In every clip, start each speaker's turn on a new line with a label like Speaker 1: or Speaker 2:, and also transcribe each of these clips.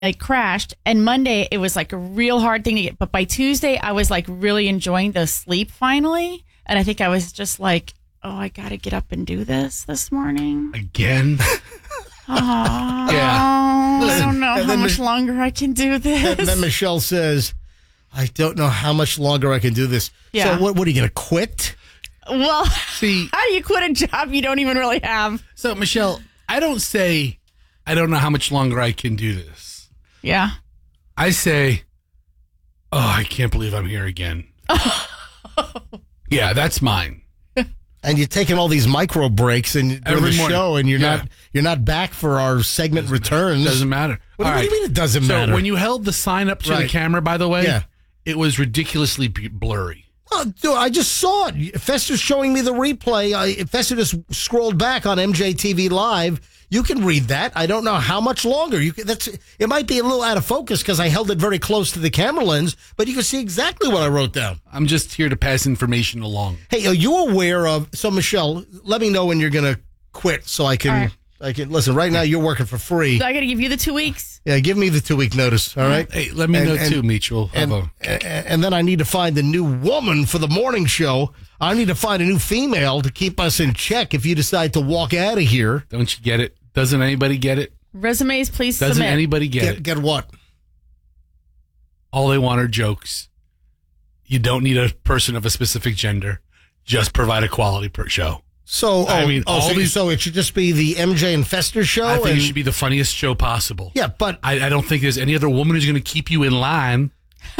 Speaker 1: like crashed, and Monday it was like a real hard thing to get. But by Tuesday, I was like really enjoying the sleep finally, and I think I was just like, oh, I got to get up and do this morning
Speaker 2: Again?
Speaker 1: Oh,
Speaker 2: Yeah.
Speaker 1: I don't know how much longer I can do this.
Speaker 3: And then Michelle says, I don't know how much longer I can do this.
Speaker 1: Yeah.
Speaker 3: So what are you going to quit?
Speaker 1: Well,
Speaker 2: See,
Speaker 1: how do you quit a job you don't even really have?
Speaker 2: so Michelle, I don't say, I don't know how much longer I can do this.
Speaker 1: Yeah.
Speaker 2: I say, oh, I can't believe I'm here again. Yeah, that's mine.
Speaker 3: And you're taking all these micro breaks and during
Speaker 2: Every
Speaker 3: the
Speaker 2: morning.
Speaker 3: show, and you're
Speaker 2: Yeah.
Speaker 3: not back for our segment returns.
Speaker 2: Doesn't matter.
Speaker 3: What do you mean it doesn't
Speaker 2: so
Speaker 3: matter?
Speaker 2: when you held the sign up to the
Speaker 3: Right.
Speaker 2: camera, by the way,
Speaker 3: Yeah.
Speaker 2: it was ridiculously blurry.
Speaker 3: Oh, dude, I just saw it. Fester's showing me the replay. Fester just scrolled back on MJTV Live. You can read that. I don't know how much longer. It might be a little out of focus because I held it very close to the camera lens, but you can see exactly what I wrote down.
Speaker 2: I'm just here to pass information along.
Speaker 3: Hey, are you aware of? So, Michelle, let me know when you're going to quit, so I can.
Speaker 1: All right.
Speaker 3: I can listen. Right now, you're working for free.
Speaker 1: So I got to give you the 2 weeks.
Speaker 3: Yeah, give me the 2-week notice. All right.
Speaker 2: Hey, let me know too, Mutual.
Speaker 3: And then I need to find a new woman for the morning show. I need to find a new female to keep us in check if you decide to walk out of here.
Speaker 2: Don't you get it? Doesn't anybody get it?
Speaker 1: Resumes, please
Speaker 2: Doesn't
Speaker 1: submit.
Speaker 2: anybody get it?
Speaker 3: Get what?
Speaker 2: All they want are jokes. You don't need a person of a specific gender. Just provide a quality per show.
Speaker 3: So, so it should just be the MJ and Fester show?
Speaker 2: I think it should be the funniest show possible.
Speaker 3: Yeah, but
Speaker 2: I don't think there's any other woman who's going to keep you in line.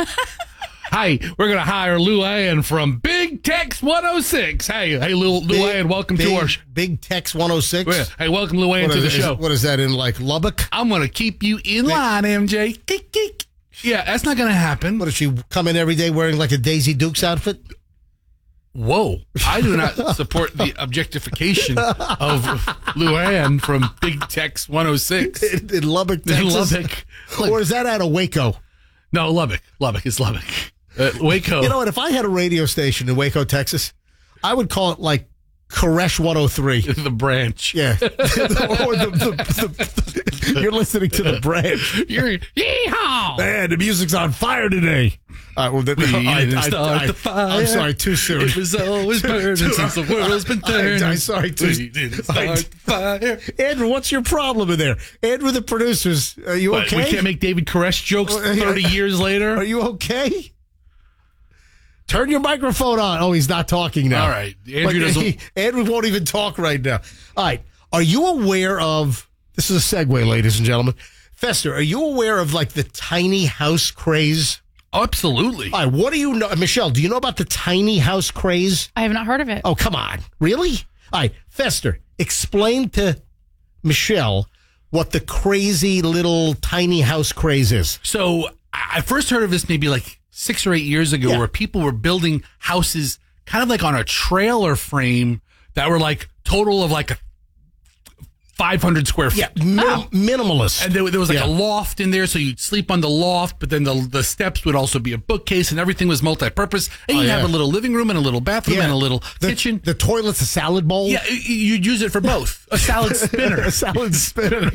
Speaker 2: Hi, we're going to hire Lou Ann from Big Tex 106. Hey, Lou Ann, welcome to our show.
Speaker 3: Big Tex 106?
Speaker 2: Hey, welcome Lou Ann to the show.
Speaker 3: What is that in, like, Lubbock?
Speaker 2: I'm going to keep you in line, MJ. Geek, geek. Yeah, that's not going to happen.
Speaker 3: What, does she come in every day wearing, like, a Daisy Dukes outfit?
Speaker 2: Whoa, I do not support the objectification of Lou Ann from Big Tex 106.
Speaker 3: In Lubbock, Texas?
Speaker 2: In Lubbock.
Speaker 3: Or is that out of Waco?
Speaker 2: No, Lubbock. It's Lubbock. Waco.
Speaker 3: You know what? If I had a radio station in Waco, Texas, I would call it like Koresh 103.
Speaker 2: The branch.
Speaker 3: Yeah. Or you're listening to the branch.
Speaker 2: You're yeehaw!
Speaker 3: Man, the music's on fire today.
Speaker 2: Start the fire.
Speaker 3: I'm sorry, too soon.
Speaker 2: It was always burning since the world's been turning.
Speaker 3: I'm sorry, too
Speaker 2: We didn't start the fire.
Speaker 3: Andrew, what's your problem in there? Andrew, the producers, are you
Speaker 2: What,
Speaker 3: okay?
Speaker 2: we can't make David Koresh jokes 30 years later?
Speaker 3: Are you okay? Turn your microphone on. Oh, he's not talking now.
Speaker 2: All right. Andrew
Speaker 3: won't even talk right now. All right. Are you aware of, this is a segue, ladies and gentlemen. Fester, are you aware of like the tiny house craze?
Speaker 2: Oh, absolutely.
Speaker 3: All right. What do you know? Michelle, do you know about the tiny house craze?
Speaker 1: I have not heard of it.
Speaker 3: Oh, come on. Really? All right. Fester, explain to Michelle what the crazy little tiny house craze is.
Speaker 2: So I first heard of this maybe like 6 or 8 years ago, where people were building houses kind of like on a trailer frame that were like total of like 500 square feet.
Speaker 3: Yeah, minimalist.
Speaker 2: And there was like a loft in there, so you'd sleep on the loft, but then the steps would also be a bookcase, and everything was multi-purpose. And you'd have a little living room and a little bathroom and a little kitchen.
Speaker 3: The toilet's a salad bowl.
Speaker 2: Yeah, you'd use it for both. A salad spinner.
Speaker 3: A salad spinner.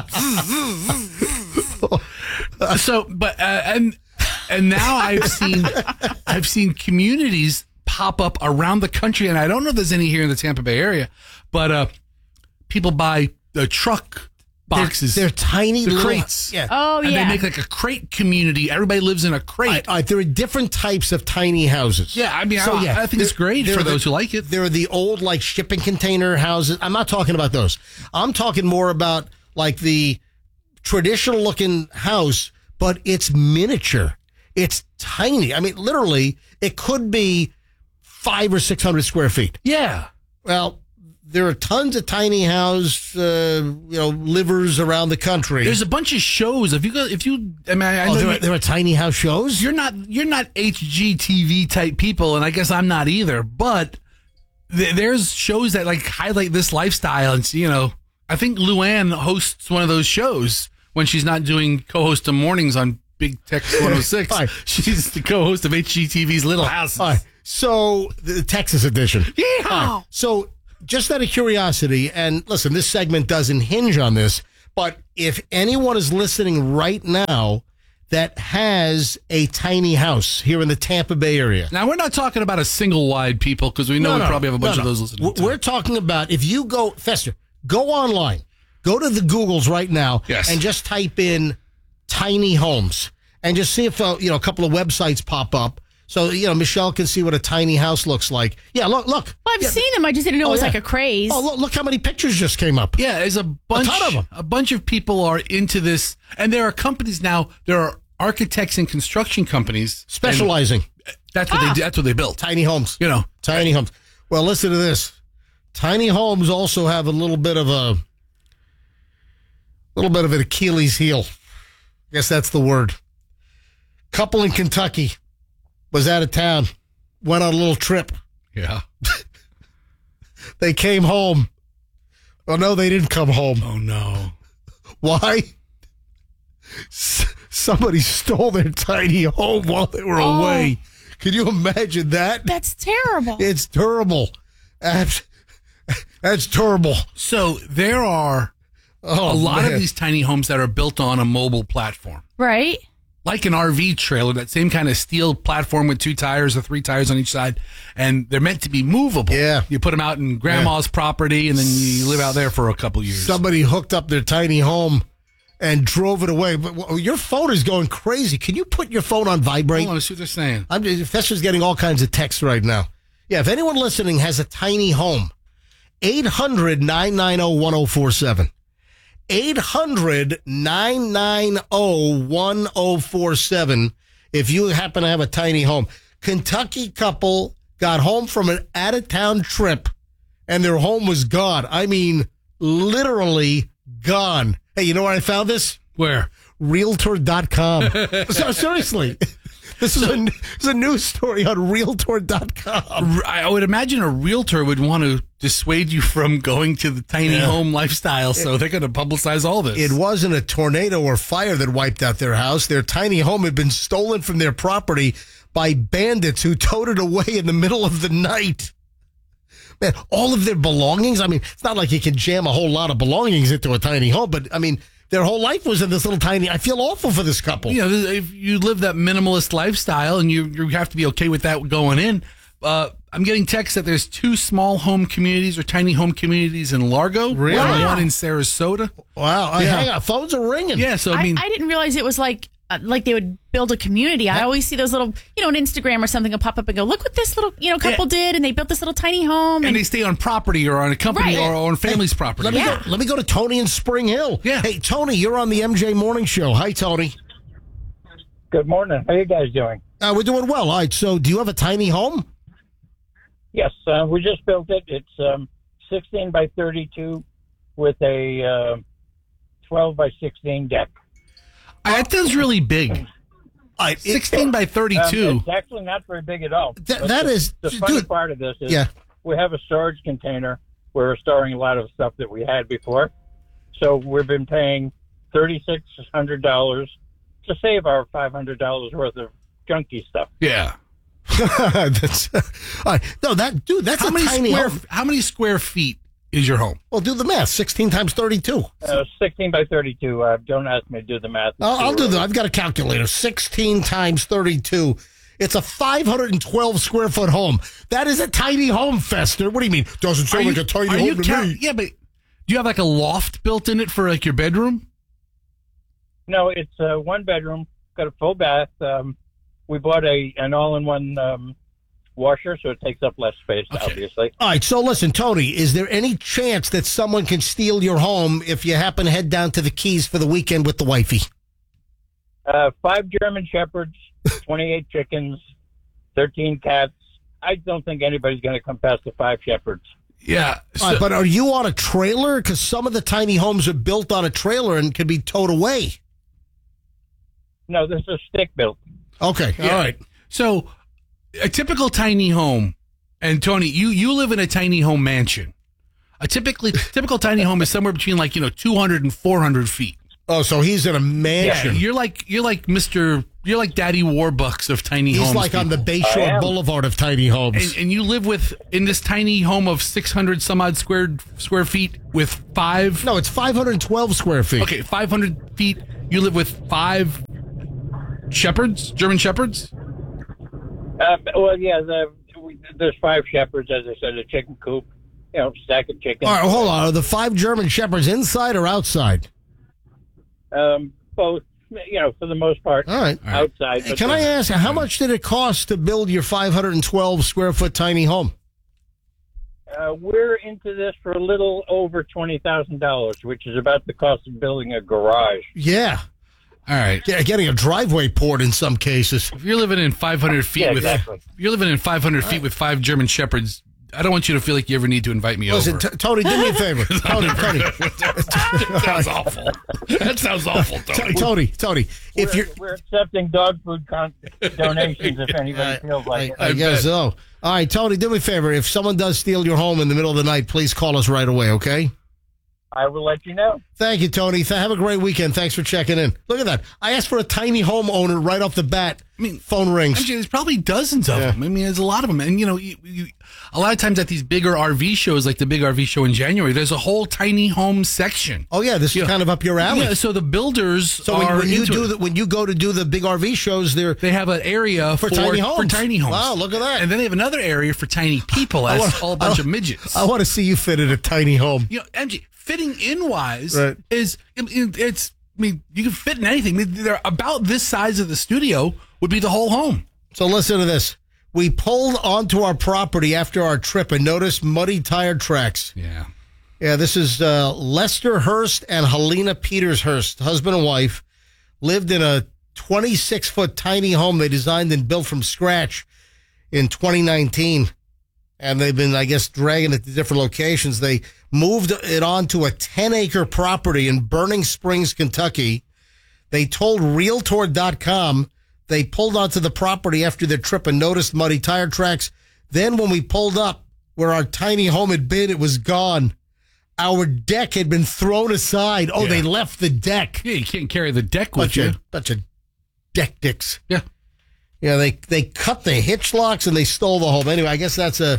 Speaker 2: So, but and now I've seen communities pop up around the country, and I don't know if there's any here in the Tampa Bay area, but people buy the truck boxes.
Speaker 3: They're tiny little
Speaker 2: crates.
Speaker 3: Yeah.
Speaker 1: Oh,
Speaker 2: and
Speaker 1: yeah.
Speaker 2: they make like a crate community. Everybody lives in a crate.
Speaker 3: There are different types of tiny houses.
Speaker 2: Yeah, I mean, I think it's great for those who like it.
Speaker 3: There are the old like shipping container houses. I'm not talking about those. I'm talking more about like the traditional looking house, but it's miniature. It's tiny. I mean, literally, it could be 500 or 600 square feet.
Speaker 2: Yeah.
Speaker 3: Well, there are tons of tiny house, livers around the country.
Speaker 2: There's a bunch of shows. I know
Speaker 3: there are tiny house shows.
Speaker 2: You're not HGTV type people, and I guess I'm not either. But there's shows that like highlight this lifestyle, and I think Lou Ann hosts one of those shows when she's not doing co-host of mornings on Big Tex 106. She's the co-host of HGTV's Little Houses.
Speaker 3: So the Texas edition.
Speaker 2: Yeah.
Speaker 3: So just out of curiosity, and listen, this segment doesn't hinge on this, But if anyone is listening right now that has a tiny house here in the Tampa Bay area.
Speaker 2: Now, we're not talking about a single wide, people, because we know we probably have a bunch of those listening.
Speaker 3: We're talking about if you go, Fester, go online, go to the Googles right now, and just type in tiny homes and just see if a couple of websites pop up. So, Michelle can see what a tiny house looks like. Yeah, look.
Speaker 1: Well, I've seen them. I just didn't know it was like a craze.
Speaker 3: Oh, look how many pictures just came up.
Speaker 2: Yeah, there's a ton of them. A bunch of people are into this. And there are companies now, there are architects and construction companies.
Speaker 3: Specializing.
Speaker 2: That's what they do. That's what they built.
Speaker 3: Tiny homes. Tiny homes. Well, listen to this. Tiny homes also have a little bit of an Achilles heel. I guess that's the word. Couple in Kentucky was out of town, went on a little trip.
Speaker 2: Yeah.
Speaker 3: They came home. Oh, no, they didn't come home.
Speaker 2: Oh, no.
Speaker 3: Why? Somebody stole their tiny home while they were away. Can you imagine that?
Speaker 1: That's terrible.
Speaker 3: It's terrible. That's terrible.
Speaker 2: So there are a lot of these tiny homes that are built on a mobile platform.
Speaker 1: Right.
Speaker 2: Like an RV trailer, that same kind of steel platform with 2 tires or 3 tires on each side. And they're meant to be movable.
Speaker 3: Yeah.
Speaker 2: You put them out in grandma's property and then you live out there for a couple years.
Speaker 3: Somebody hooked up their tiny home and drove it away. But your phone is going crazy. Can you put your phone on vibrate?
Speaker 2: Hold on, let's see what they're saying.
Speaker 3: Fester's getting all kinds of texts right now. Yeah, if anyone listening has a tiny home, 800-990-1047. 800-990-1047 if you happen to have a tiny home. Kentucky couple got home from an out-of-town trip, and their home was gone. I mean, literally gone. Hey, you know where I found this?
Speaker 2: Where?
Speaker 3: Realtor.com. So, seriously. This is a news story on Realtor.com.
Speaker 2: I would imagine a realtor would want to dissuade you from going to the tiny home lifestyle, so they're going to publicize all this.
Speaker 3: It wasn't a tornado or fire that wiped out their house. Their tiny home had been stolen from their property by bandits who towed it away in the middle of the night. Man, all of their belongings. I mean, it's not like you can jam a whole lot of belongings into a tiny home, but I mean, their whole life was in this little tiny. I feel awful for this couple.
Speaker 2: If you live that minimalist lifestyle and you have to be okay with that going in. I'm getting texts that there's 2 small home communities or tiny home communities in Largo.
Speaker 3: Really?
Speaker 2: One in Sarasota.
Speaker 3: Wow. Hang on. Phones are ringing.
Speaker 2: Yeah. So, I mean,
Speaker 1: I didn't realize it was like they would build a community. I always see those little, on Instagram or something will pop up and go, look what this little, couple did. And they built this little tiny home.
Speaker 2: And they stay on property or on a company or on family's property.
Speaker 3: Let me go to Tony in Spring Hill.
Speaker 2: Yeah.
Speaker 3: Hey, Tony, you're on the MJ Morning Show. Hi, Tony.
Speaker 4: Good morning. How are you guys doing?
Speaker 3: We're doing well. All right. So do you have a tiny home?
Speaker 4: Yes. We just built it. It's 16 by 32 with a 12 by 16 deck.
Speaker 2: That sounds really big. 16 by 32.
Speaker 4: It's actually not very big at all.
Speaker 3: The
Speaker 4: funny part of this is we have a storage container where we're storing a lot of stuff that we had before. So we've been paying $3,600 to save our $500 worth of junky stuff.
Speaker 2: Yeah.
Speaker 3: That's all right. No, that's a tiny home.
Speaker 2: How many square feet is your home?
Speaker 3: Well, do the math. 16 times 32.
Speaker 4: 16 by 32. Don't ask me to do the math.
Speaker 3: I'll do that. I've got a calculator. 16 times 32. It's a 512 square foot home. That is a tiny home, Fester. What do you mean? Doesn't sound like a tiny home to me.
Speaker 2: Yeah, but do you have like a loft built in it for like your bedroom?
Speaker 4: No, it's 1 bedroom. Got a full bath. We bought an all-in-one washer, so it takes up less space, obviously.
Speaker 3: All right, so listen, Tony, is there any chance that someone can steal your home if you happen to head down to the Keys for the weekend with the wifey?
Speaker 4: 5 German Shepherds, 28 chickens, 13 cats. I don't think anybody's going to come past the 5 Shepherds.
Speaker 2: Yeah.
Speaker 3: All right, but are you on a trailer? Because some of the tiny homes are built on a trailer and can be towed away.
Speaker 4: No, this is stick-built.
Speaker 3: Okay, all right.
Speaker 2: So a typical tiny home, and Tony, you live in a tiny home mansion. A typical tiny home is somewhere between 200 and 400 feet.
Speaker 3: Oh, so he's in a mansion.
Speaker 2: Yeah, you're like Mr. You're like Daddy Warbucks of tiny homes.
Speaker 3: He's like on the Bayshore Boulevard of tiny homes.
Speaker 2: And you live in this tiny home of 600 some odd square feet with 5.
Speaker 3: No, it's 512 square feet.
Speaker 2: Okay, 500 feet. You live with 5 shepherds, German shepherds.
Speaker 4: Well, yeah, there's 5 shepherds, as I said, a chicken coop, stack of chickens.
Speaker 3: All right, hold on. Are the 5 German shepherds inside or outside?
Speaker 4: Both, for the most part.
Speaker 3: All right.
Speaker 4: Outside.
Speaker 3: Hey, can I ask, how much did it cost to build your 512 square foot tiny home?
Speaker 4: We're into this for a little over $20,000, which is about the cost of building a garage.
Speaker 3: Yeah.
Speaker 2: All right.
Speaker 3: Yeah, getting a driveway poured in some cases.
Speaker 2: If you're living in 500 feet
Speaker 4: exactly.
Speaker 2: You're living in 500 feet with 5 German shepherds, I don't want you to feel like you ever need to invite me
Speaker 3: Listen,
Speaker 2: over.
Speaker 3: Tony, do me a favor. Tony.
Speaker 2: That sounds awful. That sounds awful, Tony.
Speaker 3: Tony,
Speaker 4: we're accepting dog food donations if anybody feels like it.
Speaker 3: I guess so. All right, Tony, do me a favor. If someone does steal your home in the middle of the night, please call us right away, okay?
Speaker 4: I will let you know.
Speaker 3: Thank you, Tony. Have a great weekend. Thanks for checking in. Look at that. I asked for a tiny home owner right off the bat. Phone rings.
Speaker 2: There's probably dozens of them. There's a lot of them. And, a lot of times at these bigger RV shows, like the big RV show in January, there's a whole tiny home section.
Speaker 3: Oh, yeah. This is kind of up your alley.
Speaker 2: Yeah, so the builders
Speaker 3: So when you go to do the big RV shows, they
Speaker 2: have an area for tiny homes.
Speaker 3: Wow, look at that.
Speaker 2: And then they have another area for tiny people, as a bunch of midgets.
Speaker 3: I want to see you fit in a tiny home.
Speaker 2: MG, fitting in wise is you can fit in anything. They're about this size of the studio would be the whole home.
Speaker 3: So listen to this. We pulled onto our property after our trip and noticed muddy tire tracks.
Speaker 2: Yeah.
Speaker 3: Yeah, this is Lester Hurst and Helena Peters Hurst, husband and wife, lived in a 26-foot tiny home they designed and built from scratch in 2019. And they've been, I guess, dragging it to different locations. They moved it onto a 10-acre property in Burning Springs, Kentucky. They told Realtor.com they pulled onto the property after their trip and noticed muddy tire tracks. Then when we pulled up where our tiny home had been, it was gone. Our deck had been thrown aside. Oh, they left the deck.
Speaker 2: Yeah, you can't carry the deck with you.
Speaker 3: Bunch of deck dicks.
Speaker 2: Yeah.
Speaker 3: Yeah, they cut the hitch locks and they stole the home. Anyway, I guess that's a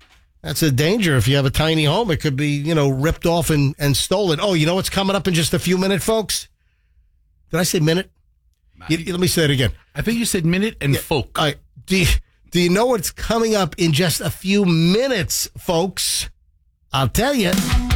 Speaker 3: danger if you have a tiny home. It could be, ripped off and stolen. Oh, you know what's coming up in just a few minutes, folks? Did I say minute? Let me say it again.
Speaker 2: I think you said minute and folk.
Speaker 3: All right. Do you know what's coming up in just a few minutes, folks? I'll tell you.